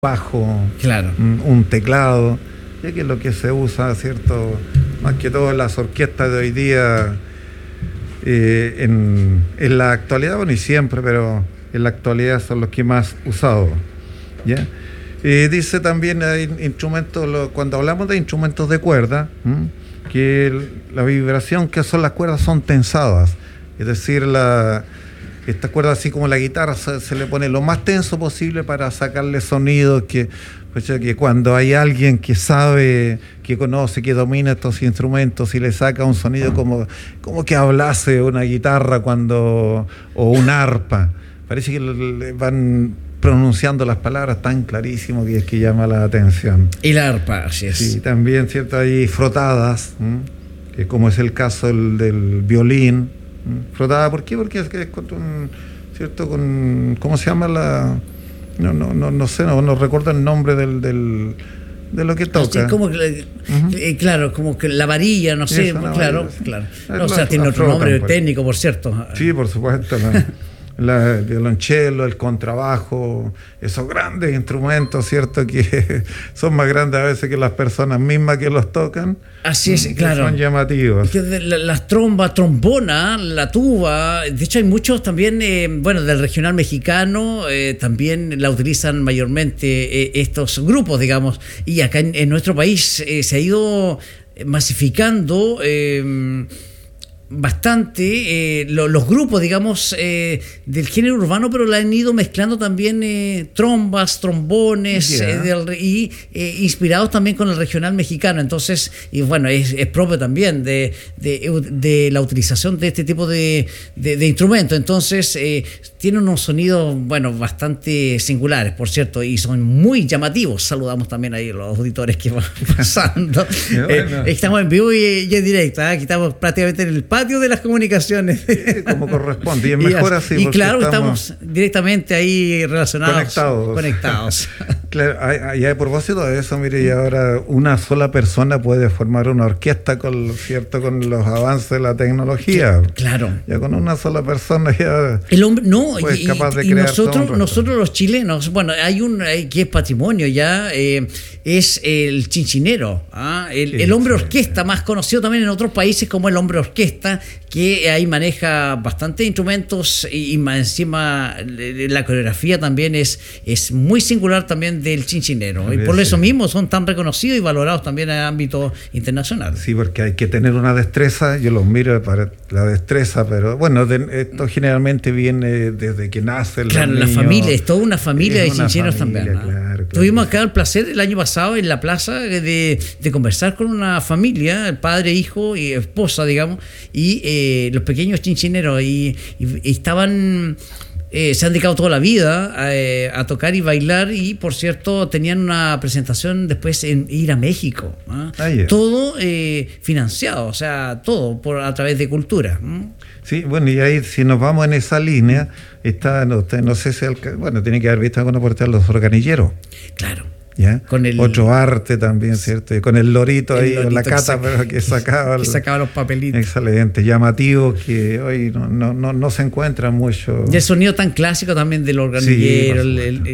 bajo, Claro. un teclado, ya que es lo que se usa, ¿cierto? Más que todo en las orquestas de hoy día, en la actualidad, bueno, y siempre, pero en la actualidad son los que más usados, ¿ya? Dice también hay instrumentos, cuando hablamos de instrumentos de cuerda, que la vibración que son las cuerdas son tensadas, es decir, esta cuerda, así como la guitarra, se le pone lo más tenso posible para sacarle sonidos que cuando hay alguien que sabe, que conoce, que domina estos instrumentos y le saca un sonido como que hablase una guitarra o un arpa, parece que le van pronunciando las palabras tan clarísimo que es que llama la atención. Y la arpa, así es. Sí, también, ¿cierto? Hay frotadas, que como es el caso del violín. Frotada, ¿por qué? Porque es ¿cierto? ¿Cómo se llama la...? No sé, no recuerdo el nombre de lo que toca. Así como que, claro, como que la varilla, no sé, claro, varilla, sí. Claro. No, o sea, tiene otro nombre técnico, por cierto. Sí, por supuesto. El violonchelo, el contrabajo, esos grandes instrumentos, ¿cierto? Que son más grandes a veces que las personas mismas que los tocan. Así es, claro. Son llamativos. Las trombas, trombona, la tuba. De hecho, hay muchos también, del regional mexicano, también la utilizan mayormente estos grupos, digamos. Y acá en nuestro país se ha ido masificando bastante los grupos, digamos, del género urbano, pero la han ido mezclando también trombas, trombones, inspirados también con el regional mexicano. Entonces, y bueno, es propio también de la utilización de este tipo de instrumentos. Entonces, tiene unos sonidos, bastante singulares, por cierto, y son muy llamativos. Saludamos también ahí a los auditores que van pasando. Estamos en vivo y en directo, aquí estamos prácticamente en el patio de las comunicaciones. Como corresponde, y es mejor así. Y claro, estamos directamente ahí relacionados. Conectados. Claro, y a propósito de eso, mire, y ahora una sola persona puede formar una orquesta con los avances de la tecnología. Claro. Ya con una sola persona ya el hombre, es capaz de crear nosotros los chilenos, hay que es patrimonio ya, es el chinchinero, el hombre orquesta, más conocido también en otros países como el hombre orquesta, que ahí maneja bastantes instrumentos y más encima la coreografía también es muy singular también del chinchinero, y por eso mismo son tan reconocidos y valorados también en el ámbito internacional. Sí, porque hay que tener una destreza, yo los miro para la destreza, pero bueno, esto generalmente viene desde que nace la familia, es toda una familia de chinchineros también. Claro. Tuvimos acá el placer el año pasado en la plaza de conversar con una familia, el padre, hijo y esposa, digamos, y los pequeños chinchineros y estaban... se han dedicado toda la vida a tocar y bailar, y por cierto tenían una presentación después en ir a México, todo financiado, o sea, todo a través de cultura. Sí, bueno, y ahí si nos vamos en esa línea está, no sé si tiene que haber visto alguna parte de los organilleros. Claro. ¿Ya? Con otro arte también, ¿cierto? Y con el lorito ahí, con la cata, pero que sacaba los papelitos. Excelente, llamativos que hoy no se encuentran mucho. Y el sonido tan clásico también del organillero,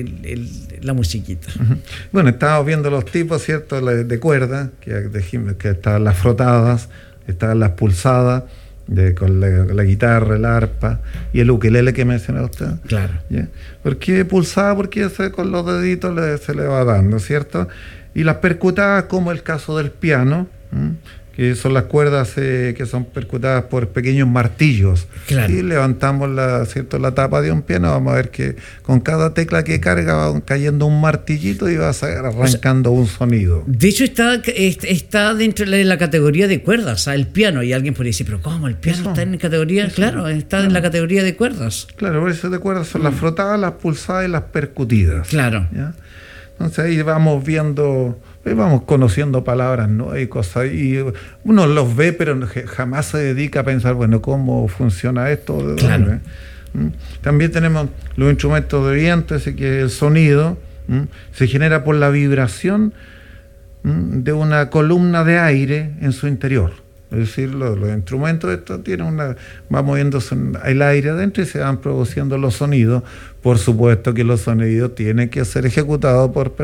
la musiquita. Uh-huh. Bueno, estábamos viendo los tipos, ¿cierto? De cuerda, que dijimos que estaban las frotadas, estaban las pulsadas, con la guitarra, el arpa y el ukelele que mencionó usted. Claro. ¿Ya? ¿Por qué pulsada? Porque con los deditos se le va dando, ¿cierto? Y las percutadas, como el caso del piano, que son las cuerdas que son percutadas por pequeños martillos. Claro. Y levantamos la tapa de un piano, vamos a ver que con cada tecla que carga va cayendo un martillito y va arrancando un sonido. De hecho está dentro de la categoría de cuerdas, el piano, y alguien podría decir, pero ¿cómo? ¿El piano está en categoría? Claro, está en la categoría de cuerdas. Claro, por eso de cuerdas son las frotadas, las pulsadas y las percutidas. Claro. ¿Ya? Entonces ahí vamos viendo, vamos conociendo palabras, ¿no? Y cosas, y uno los ve, pero jamás se dedica a pensar, ¿cómo funciona esto? Claro. También tenemos los instrumentos de viento, ese que es el sonido, se genera por la vibración de una columna de aire en su interior. Es decir, los instrumentos estos va moviéndose el aire adentro y se van produciendo los sonidos. Por supuesto que los sonidos tienen que ser ejecutados por personas